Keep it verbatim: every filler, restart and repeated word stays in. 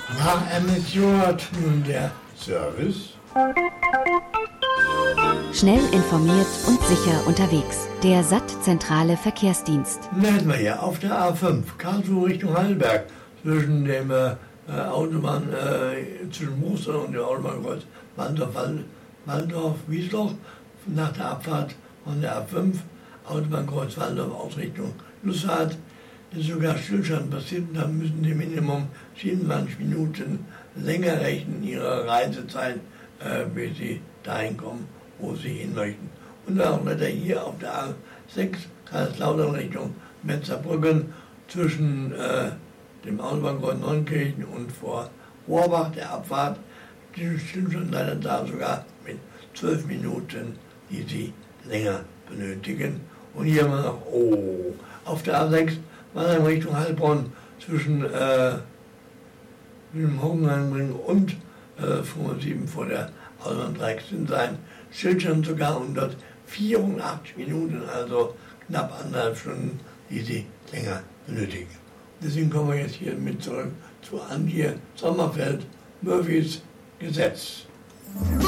Nach M S J nun der Service. Schnell informiert und sicher unterwegs. Der S A T-zentrale Verkehrsdienst. Dann hätten wir hier auf der A fünf, Karlsruhe Richtung Heidelberg, zwischen dem äh, Autobahn, äh, zwischen Mosel und dem Autobahnkreuz Waldorf-Wiesloch, nach der Abfahrt von der A fünf, Autobahnkreuz Waldorf aus Richtung Lussard, ist sogar Stillstand passiert, da müssen die Minimum siebenundzwanzig Minuten länger rechnen, ihre Reisezeit, äh, bis sie dahin kommen, wo sie hin möchten. Und auch weiter hier auf der A sechs, Kaiserslautern Richtung Metzerbrücken, zwischen äh, dem Autobahnkreuz Neunkirchen und vor Rohrbach, der Abfahrt, die Stillstand leider da sogar mit zwölf Minuten, die sie länger benötigen. Und hier haben wir noch, oh, auf der A sechs, war in Richtung Heilbronn zwischen äh, dem Hockenheimring und äh, fünfhundertsieben vor der Autobahn Dreiecksinnsheim. Stillstand sogar unter vierundachtzig Minuten, also knapp anderthalb Stunden, die sie länger benötigen. Deswegen kommen wir jetzt hier mit zurück zu Antje Sommerfeld, Murphys Gesetz.